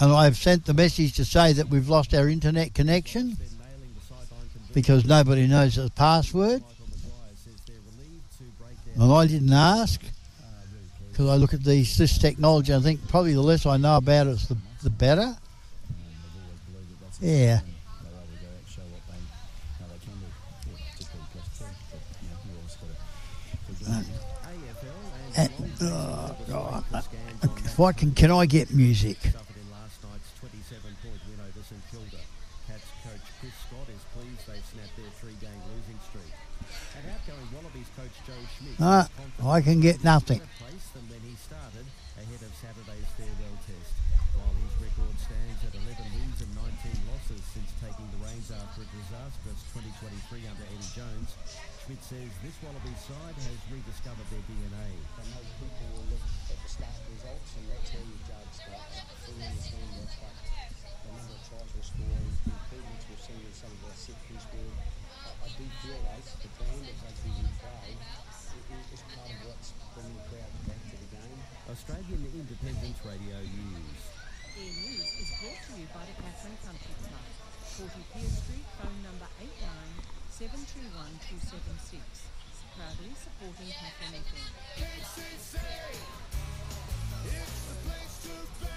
And I've sent the message to say that we've lost our internet connection because nobody knows the password. And I didn't ask because I look at this technology. I think probably the less I know about it, the better. Yeah. If I can I get music? No, I can get nothing. Schmidt says this Wallabies side has rediscovered their DNA. I know people will look at the start results and that's how you judge that. Fully understand that, but the number of tries we're scoring, the improvements we've seen in some of our set piece work, I do feel like the brand of rugby we play is part of what's bringing crowds back to the game. Australian Independence Radio News. Air News is brought to you by the Catherine Country Club, 40 Pier Street, phone number 89-721-276. Proudly supporting Catherine FM. It's the place to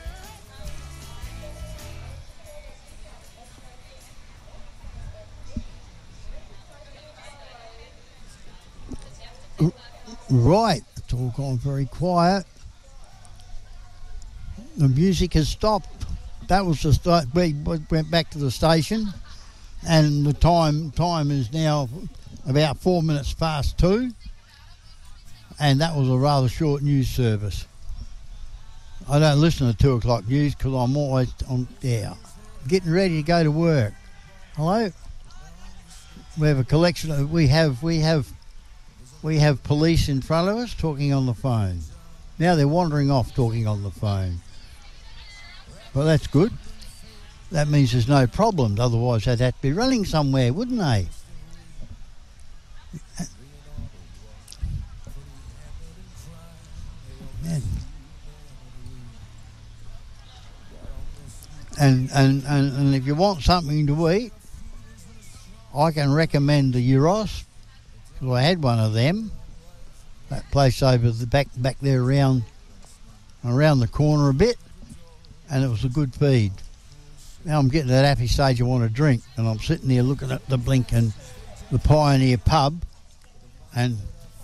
be. Right, it's all gone very quiet. The music has stopped. That was the start. We went back to the station, and the time is now about 4 minutes past 2, and that was a rather short news service. I don't listen to 2 o'clock news because I'm always on getting ready to go to work. Hello. We have a collection of we have police in front of us talking on the phone. Now they're wandering off talking on the phone. Well, that's good. That means there's no problems. Otherwise, they'd have to be running somewhere, wouldn't they? And if you want something to eat, I can recommend the Euros, because I had one of them. That place over the back there around the corner a bit, and it was a good feed. Now I'm getting to that happy stage I want to drink, and I'm sitting there looking at the Blink and the Pioneer pub and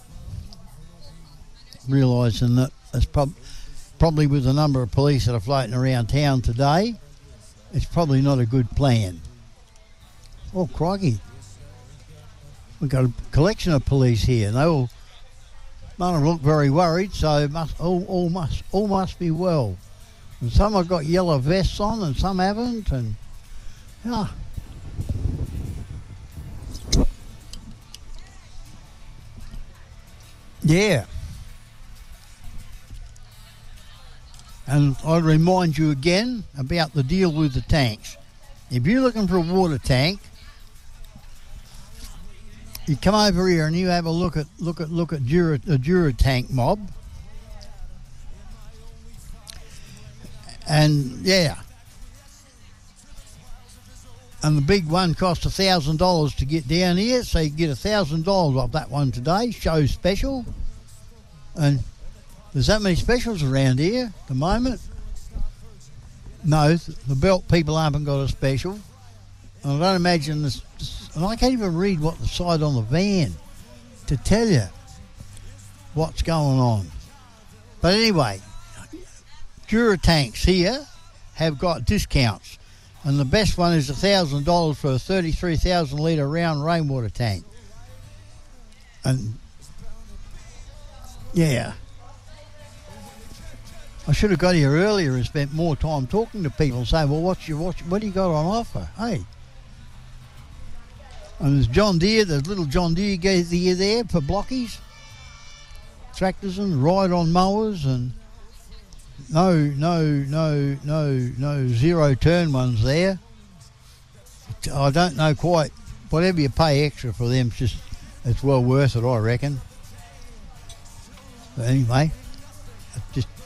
realising that it's probably with the number of police that are floating around town today, it's probably not a good plan. Oh, crikey. We've got a collection of police here, and they all none of them look very worried, so all must be well. And some have got yellow vests on and some haven't, and yeah. And I'd remind you again about the deal with the tanks. If you're looking for a water tank, you come over here and you have a look at Duratank mob. And yeah. And the big one cost $1,000 to get down here, so you get $1,000 off that one today, show special. And there's that many specials around here at the moment. No, the belt people haven't got a special. And I don't imagine this, and I can't even read what the side on the van to tell you what's going on. But anyway, Duratanks here have got discounts. And the best one is $1,000 for a 33,000 litre round rainwater tank. And yeah, I should have got here earlier and spent more time talking to people and saying, well, what do you got on offer? Hey. And there's John Deere, there's little John Deere gear there for blockies, tractors and ride-on mowers, and no zero-turn ones there. I don't know quite. Whatever you pay extra for them, it's well worth it, I reckon. But anyway, just